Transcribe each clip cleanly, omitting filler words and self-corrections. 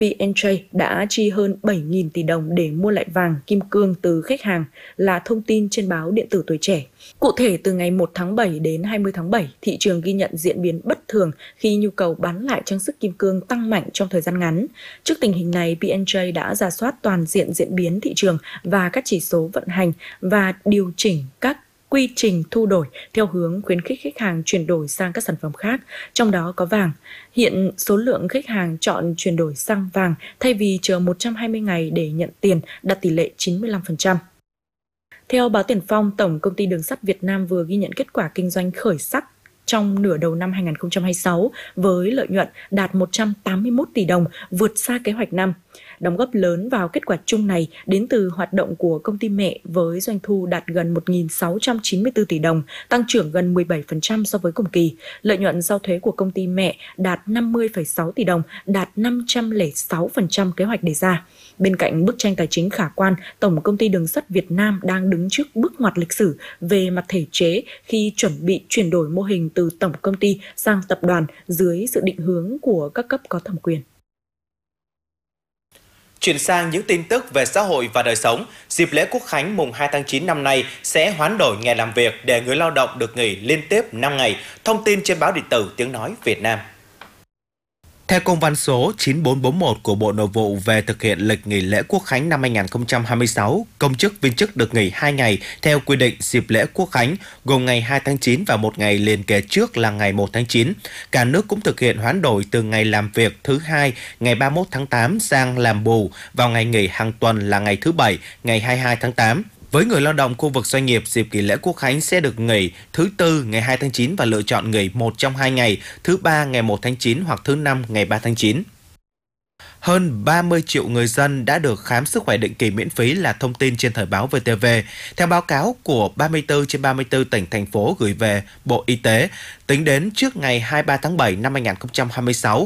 P&J đã chi hơn 7.000 tỷ đồng để mua lại vàng kim cương từ khách hàng là thông tin trên báo điện tử Tuổi Trẻ. Cụ thể, từ ngày 1 tháng 7 đến 20 tháng 7, thị trường ghi nhận diễn biến bất thường khi nhu cầu bán lại trang sức kim cương tăng mạnh trong thời gian ngắn. Trước tình hình này, P&J đã rà soát toàn diện diễn biến thị trường và các chỉ số vận hành và điều chỉnh các quy trình thu đổi theo hướng khuyến khích khách hàng chuyển đổi sang các sản phẩm khác, trong đó có vàng. Hiện số lượng khách hàng chọn chuyển đổi sang vàng thay vì chờ 120 ngày để nhận tiền đạt tỷ lệ 95%. Theo báo Tiền Phong, Tổng Công ty Đường sắt Việt Nam vừa ghi nhận kết quả kinh doanh khởi sắc trong nửa đầu năm 2026 với lợi nhuận đạt 181 tỷ đồng, vượt xa kế hoạch năm. Đóng góp lớn vào kết quả chung này đến từ hoạt động của công ty mẹ với doanh thu đạt gần 1.694 tỷ đồng, tăng trưởng gần 17% so với cùng kỳ. Lợi nhuận sau thuế của công ty mẹ đạt 50,6 tỷ đồng, đạt 506% kế hoạch đề ra. Bên cạnh bức tranh tài chính khả quan, Tổng Công ty Đường sắt Việt Nam đang đứng trước bước ngoặt lịch sử về mặt thể chế khi chuẩn bị chuyển đổi mô hình từ tổng công ty sang tập đoàn dưới sự định hướng của các cấp có thẩm quyền. Chuyển sang những tin tức về xã hội và đời sống, dịp lễ Quốc khánh mùng 2 tháng 9 năm nay sẽ hoán đổi ngày làm việc để người lao động được nghỉ liên tiếp 5 ngày. Thông tin trên báo điện tử Tiếng Nói Việt Nam. Theo công văn số 9441 của Bộ Nội vụ về thực hiện lịch nghỉ lễ Quốc khánh năm 2026, công chức viên chức được nghỉ 2 ngày theo quy định dịp lễ Quốc khánh, gồm ngày 2 tháng 9 và một ngày liền kề trước là ngày 1 tháng 9. Cả nước cũng thực hiện hoán đổi từ ngày làm việc thứ hai, ngày 31 tháng 8 sang làm bù vào ngày nghỉ hàng tuần là ngày thứ Bảy, ngày 22 tháng 8. Với người lao động khu vực doanh nghiệp, dịp nghỉ lễ Quốc khánh sẽ được nghỉ thứ Tư ngày 2 tháng 9 và lựa chọn nghỉ một trong 2 ngày, thứ Ba ngày 1 tháng 9 hoặc thứ Năm ngày 3 tháng 9. Hơn 30 triệu người dân đã được khám sức khỏe định kỳ miễn phí là thông tin trên Thời báo VTV. Theo báo cáo của 34 trên 34 tỉnh, thành phố gửi về Bộ Y tế, tính đến trước ngày 23 tháng 7 năm 2026,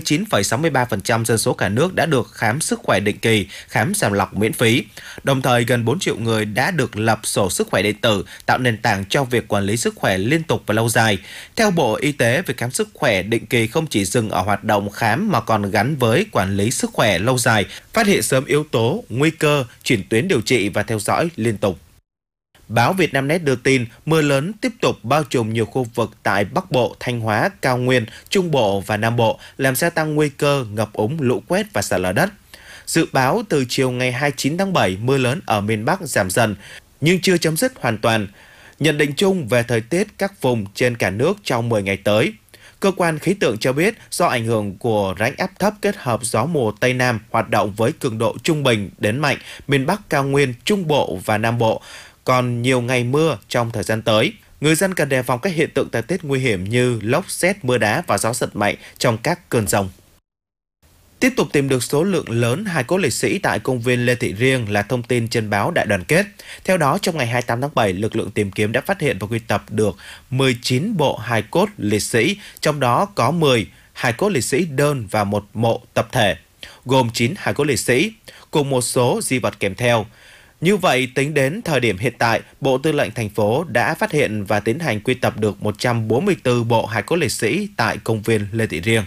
29,63% dân số cả nước đã được khám sức khỏe định kỳ, khám sàng lọc miễn phí. Đồng thời, gần 4 triệu người đã được lập sổ sức khỏe điện tử, tạo nền tảng cho việc quản lý sức khỏe liên tục và lâu dài. Theo Bộ Y tế, việc khám sức khỏe định kỳ không chỉ dừng ở hoạt động khám mà còn gắn với quản lý sức khỏe lâu dài, phát hiện sớm yếu tố, nguy cơ, chuyển tuyến điều trị và theo dõi liên tục. Báo Vietnamnet đưa tin, mưa lớn tiếp tục bao trùm nhiều khu vực tại Bắc Bộ, Thanh Hóa, Cao Nguyên, Trung Bộ và Nam Bộ, làm gia tăng nguy cơ ngập úng, lũ quét và sạt lở đất. Dự báo từ chiều ngày 29 tháng 7, mưa lớn ở miền Bắc giảm dần, nhưng chưa chấm dứt hoàn toàn. Nhận định chung về thời tiết các vùng trên cả nước trong 10 ngày tới. Cơ quan khí tượng cho biết do ảnh hưởng của rãnh áp thấp kết hợp gió mùa Tây Nam hoạt động với cường độ trung bình đến mạnh, miền Bắc, Cao Nguyên, Trung Bộ và Nam Bộ còn nhiều ngày mưa trong thời gian tới. Người dân cần đề phòng các hiện tượng thời tiết nguy hiểm như lốc, sét, mưa đá và gió giật mạnh trong các cơn dông. Tiếp tục tìm được số lượng lớn hài cốt liệt sĩ tại công viên Lê Thị Riêng là thông tin trên báo Đại Đoàn Kết. Theo đó, trong ngày 28 tháng 7, lực lượng tìm kiếm đã phát hiện và quy tập được 19 bộ hài cốt liệt sĩ, trong đó có 10 hài cốt liệt sĩ đơn và một mộ tập thể, gồm 9 hài cốt liệt sĩ, cùng một số di vật kèm theo. Như vậy, tính đến thời điểm hiện tại, Bộ Tư lệnh thành phố đã phát hiện và tiến hành quy tập được 144 bộ hài cốt liệt sĩ tại công viên Lê Thị Riêng.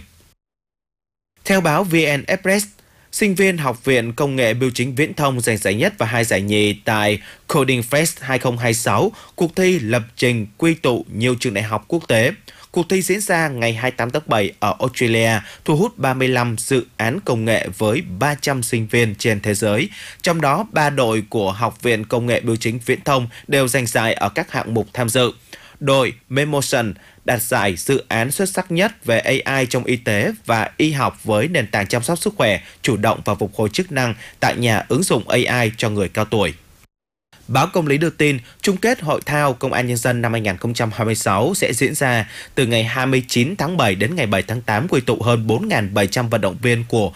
Theo báo VN Express, sinh viên Học viện Công nghệ Bưu chính Viễn thông giành giải nhất và 2 giải nhì tại Coding Fest 2026, cuộc thi lập trình quy tụ nhiều trường đại học quốc tế. Cuộc thi diễn ra ngày 28 tháng 7 ở Australia, thu hút 35 dự án công nghệ với 300 sinh viên trên thế giới. Trong đó, 3 đội của Học viện Công nghệ Bưu chính Viễn thông đều giành giải ở các hạng mục tham dự. Đội Memotion đạt giải dự án xuất sắc nhất về AI trong y tế và y học với nền tảng chăm sóc sức khỏe, chủ động và phục hồi chức năng tại nhà ứng dụng AI cho người cao tuổi. Báo Công lý đưa tin, chung kết hội thao Công an Nhân dân năm 2026 sẽ diễn ra từ ngày 29 tháng 7 đến ngày 7 tháng 8, quy tụ hơn 4.700 vận động viên của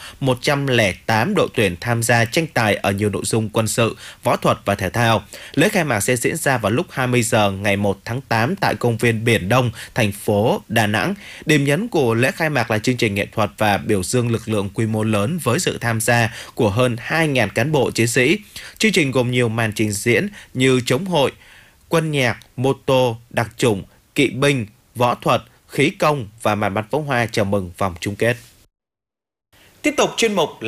108 đội tuyển tham gia tranh tài ở nhiều nội dung quân sự, võ thuật và thể thao. Lễ khai mạc sẽ diễn ra vào lúc 20 giờ ngày 1 tháng 8 tại công viên Biển Đông, thành phố Đà Nẵng. Điểm nhấn của lễ khai mạc là chương trình nghệ thuật và biểu dương lực lượng quy mô lớn với sự tham gia của hơn 2.000 cán bộ chiến sĩ. Chương trình gồm nhiều màn trình diễn như chống hội, quân nhạc, mô tô, đặc chủng, kỵ binh, võ thuật, khí công và màn bắn pháo hoa chào mừng vòng chung kết. Tiếp tục chuyên mục